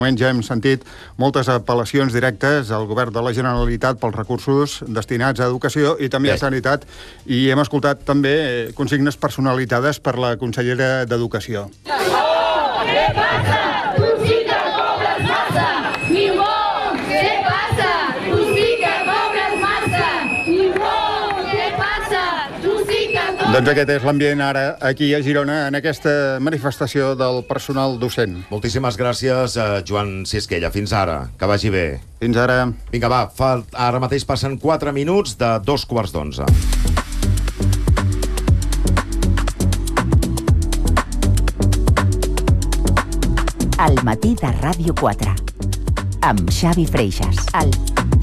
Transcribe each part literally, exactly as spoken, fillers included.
Ja hem sentit moltes apel·lacions directes al govern de la Generalitat pels recursos destinats a educació i també a sanitat, i hem escoltat també consignes personalitzades per la consellera d'Educació. Oh, què passa? Tu sí que cobres massa! Ningú! Què passa? Tu sí que cobres massa! Ningú! Què passa? Tu sí que cobres... Doncs aquest és l'ambient ara aquí a Girona en aquesta manifestació del personal docent. Moltíssimes gràcies, a Joan Sisquella. Fins ara. Que vagi bé. Fins ara. Vinga, va. Fa, ara mateix passen quatre minuts de dos quarts d'onze. Al matí de Ràdio quatre, amb Xavi Freixas. El...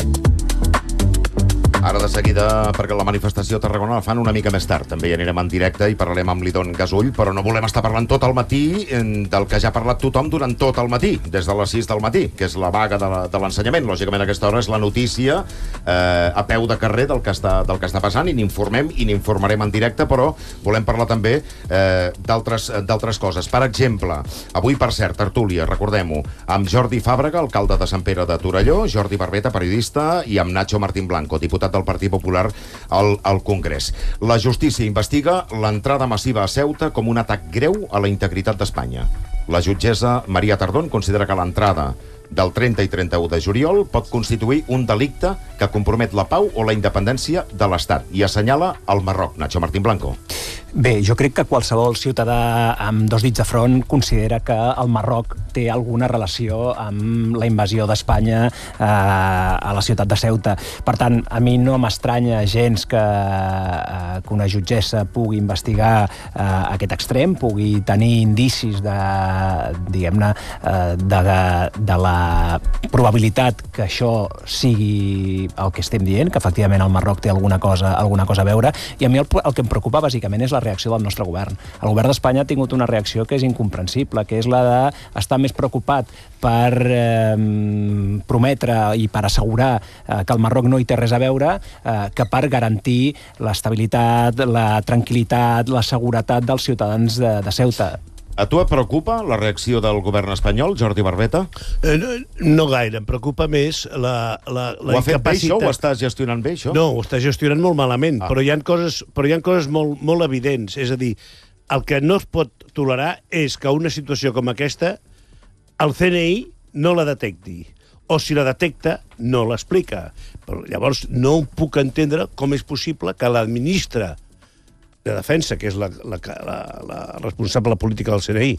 Ara de seguida, perquè la manifestació a Tarragona la fan una mica més tard. També hi anirem en directe i parlarem amb l'Idon Gasull, però no volem estar parlant tot el matí del que ja ha parlat tothom durant tot el matí, des de les sis del matí, que és la vaga de l'ensenyament. Lògicament, a aquesta hora és la notícia eh, a peu de carrer del que està, del que està passant, i n'informem i n'informarem en directe, però volem parlar també eh, d'altres coses. Per exemple, avui, per cert, tertúlia, recordem-ho, amb Jordi Fàbrega, alcalde de Sant Pere de Torelló, Jordi Barbeta, periodista, i amb Nacho Martín Blanco, diputat del Partit Popular al, al Congrés. La justícia investiga l'entrada massiva a Ceuta com un atac greu a la integritat d'Espanya. La jutgessa Maria Tardón considera que l'entrada del trenta i trenta-u de juliol pot constituir un delicte que compromet la pau o la independència de l'Estat, i assenyala el Marroc. Nacho Martín Blanco. Bé, jo crec que qualsevol ciutadà amb dos dits de front considera que el Marroc té alguna relació amb la invasió d'Espanya eh, a la ciutat de Ceuta. Per tant, a mi no m'estranya gens que, eh, que una jutgessa pugui investigar eh, aquest extrem, pugui tenir indicis de, diguem-ne, eh, de, de la probabilitat que això sigui el que estem dient, que efectivament el Marroc té alguna cosa, alguna cosa a veure, i a mi el, el que em preocupa bàsicament és la reacció del nostre govern. El govern d'Espanya ha tingut una reacció que és incomprensible, que és la d'estar més preocupat per eh, prometre i per assegurar eh, que el Marroc no hi té res a veure eh, que per garantir l'estabilitat, la tranquil·litat, la seguretat dels ciutadans de, de Ceuta. A tu et preocupa la reacció del govern espanyol, Jordi Barbeta? Eh, no, no gaire, em preocupa més la, la, la ho ha fet incapacitat... bé, això? Ho estàs gestionant bé, això? No, ho està gestionant molt malament, ah. però hi ha coses, però hi ha coses molt, molt evidents. És a dir, el que no es pot tolerar és que una situació com aquesta el C N I no la detecti, o si la detecta, no l'explica. Però llavors no puc entendre com és possible que la ministra de Defensa, que és la, la, la, la responsable política del C N I,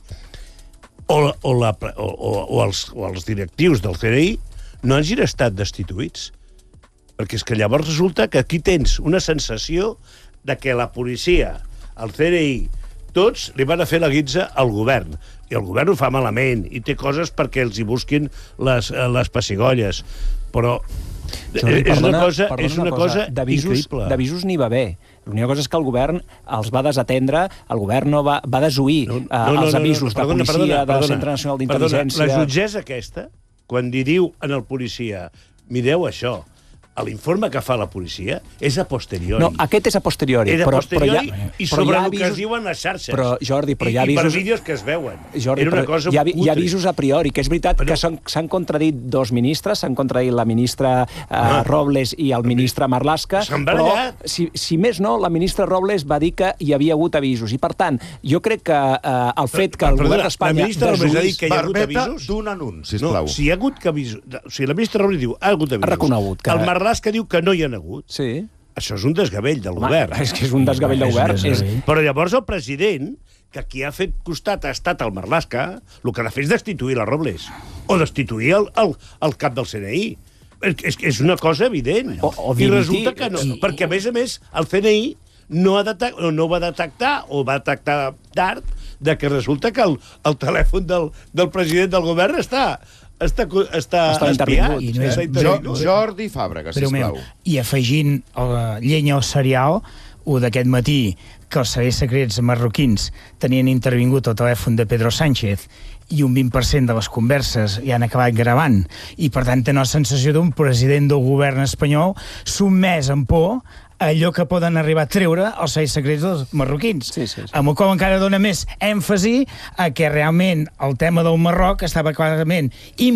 o, o, la, o, o, els, o els directius del C N I no hagin estat destituïts. Perquè és que llavors resulta que aquí tens una sensació de que la policia, el C N I, tots li van a fer la guitza al govern. I el govern ho fa malament, i té coses perquè els hi busquin les, les pessigolles. Però Jordi, és perdona, una cosa, perdona és una cosa, cosa increïble. D'avisos n'hi va haver. L'única cosa és que el govern els va desatendre, el govern no va, va desuir no, no, no, els avisos no, no, no, perdona, de policia, perdona, del Centre Nacional d'Intel·ligència... La jutgessa aquesta, quan li diu en el policia, mireu això, l'informe que fa la policia és a posteriori. No, aquest és a posteriori. És a però, posteriori però ja, i però sobre el avisos... que es diuen les xarxes. Però, Jordi, però I, hi ha avisos... I per vídeos que es veuen. Jordi, Era una cosa hi ha, hi ha cutre. avisos a priori, que és veritat però... que s'han contradit dos ministres, s'han contradit la ministra eh, ah. Robles i el ministre Marlaska, però si, si més no, la ministra Robles va dir que hi havia hagut avisos. I per tant, jo crec que eh, el fet que el Perdona, govern d'Espanya... La ministra Robles ha dit que hi ha hagut avisos? D'un anun, sisplau. No, si hi ha hagut que avisos... O sigui, la ministra Robles diu, ha hagut avisos. Ha reconegut que... El Marlaska diu que no hi ha hagut. Sí. Això és un desgavell del Home, govern. És que és un desgavell del govern. És... Però llavors el president, que qui ha fet costat ha estat el Marlaska, el que ha de fer és destituir la Robles. O destituir el, el, el cap del C N I. És, és una cosa evident. O, o I resulta que no. I, perquè, a més a més, el C N I no, ha detect, no va detectar, o va detectar tard, de que resulta que el, el telèfon del, del president del govern està... Està, està, està espiat. I no és... Jo, Jordi Fàbrega, sisplau. I afegint uh, llenya al cereal, o d'aquest matí, que els serveis secrets marroquins tenien intervingut el telèfon de Pedro Sánchez i un vint per cent de les converses hi han acabat gravant, i per tant tenen la sensació d'un president del govern espanyol sotmès en por allò que poden arribar a treure els serveis secrets dels marroquins. Sí, sí, sí. Amb el qual encara dona més èmfasi a que realment el tema del Marroc estava clarament